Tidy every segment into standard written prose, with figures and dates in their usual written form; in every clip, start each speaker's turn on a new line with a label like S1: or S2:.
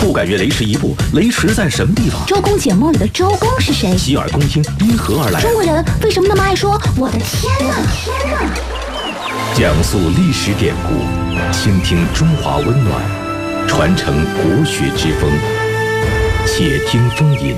S1: 不敢越雷池一步，雷池在什么地方？
S2: 周公解梦里的周公是谁？
S1: 洗耳恭听，因何而来？
S2: 中国人为什么那么爱说我的天哪？
S1: 讲述历史典故，倾听中华温暖，传承国学之风。且听风吟。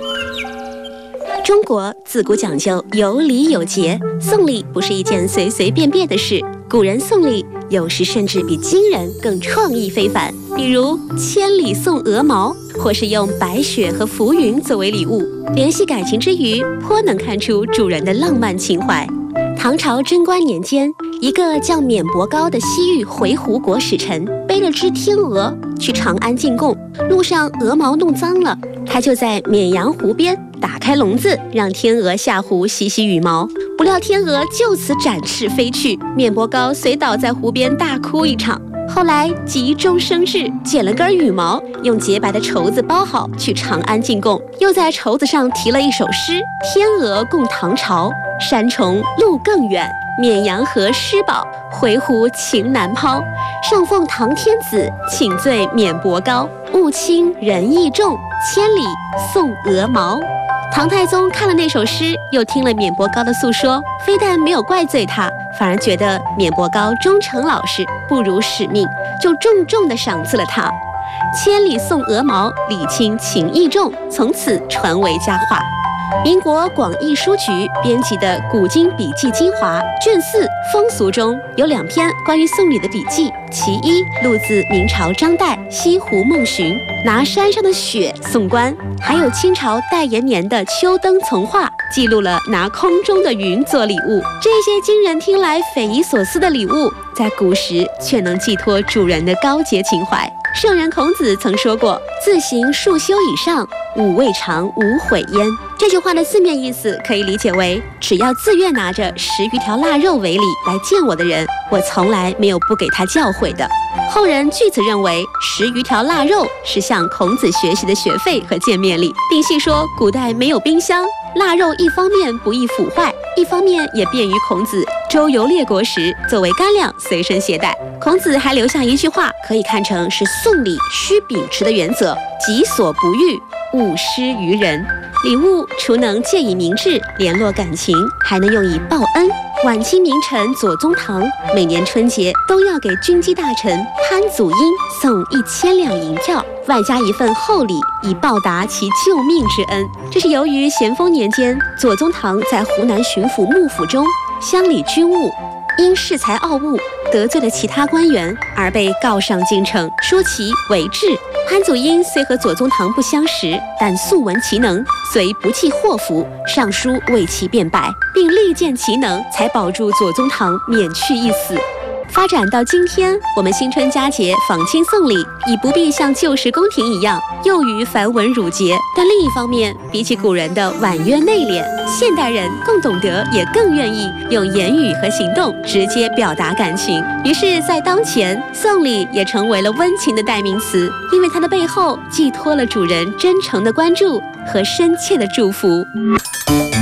S3: 中国自古讲究有礼有节，送礼不是一件随随便便的事。古人送礼有时甚至比今人更创意非凡，比如千里送鹅毛，或是用白雪和浮云作为礼物，联系感情之余，颇能看出主人的浪漫情怀。唐朝贞观年间，一个叫免伯高的西域回鹘国使臣背了只天鹅去长安进贡，路上鹅毛弄脏了，他就在沔阳湖边打开笼子，让天鹅下湖洗洗羽毛。不料天鹅就此展翅飞去，免伯高随倒在湖边大哭一场。后来急中生智，捡了根羽毛，用洁白的绸子包好，去长安进贡，又在绸子上题了一首诗：天鹅共唐朝，山重路更远，沔阳河失保，回鹘情难抛。上奉唐天子，请罪免伯高，物轻人意重，千里送鹅毛。唐太宗看了那首诗，又听了免伯高的诉说，非但没有怪罪他，反而觉得免伯高忠诚老实，不辱使命，就重重地赏赐了他。千里送鹅毛，礼轻情意重，从此传为佳话。民国广义书局编辑的《古今笔记精华》卷4风俗中有2篇关于送礼的笔记，其一录自明朝张岱《西湖梦寻》，拿山上的雪送官；还有清朝戴延年的《秋灯丛画》，记录了拿空中的云做礼物。这些惊人听来匪夷所思的礼物，在古时却能寄托主人的高洁情怀。圣人孔子曾说过：“自行数修以上，吾未尝无悔焉。”这句话的字面意思可以理解为，只要自愿拿着10余条腊肉为礼来见我的人，我从来没有不给他教诲的。后人据此认为10余条腊肉是向孔子学习的学费和见面礼，并细说古代没有冰箱，腊肉一方面不易腐坏，一方面也便于孔子周游列国时作为干粮随身携带。孔子还留下一句话，可以看成是送礼需秉持的原则：己所不欲，勿施于人。礼物除能借以明志、联络感情，还能用以报恩。晚清名臣左宗棠每年春节都要给军机大臣潘祖英送1000两银票，外加一份厚礼，以报答其救命之恩。这是由于咸丰年间，左宗棠在湖南巡抚幕府中乡里军务，因恃才傲物得罪了其他官员，而被告上京城，说其违制。潘祖英虽和左宗棠不相识，但素闻其能，虽不计祸福，上书为其辩白，并力荐其能，才保住左宗棠免去一死。发展到今天，我们新春佳节访亲送礼，已不必像旧时宫廷一样囿于繁文缛节，但另一方面，比起古人的婉约内敛，现代人更懂得，也更愿意用言语和行动直接表达感情。于是，在当前，送礼也成为了温情的代名词，因为它的背后寄托了主人真诚的关注和深切的祝福。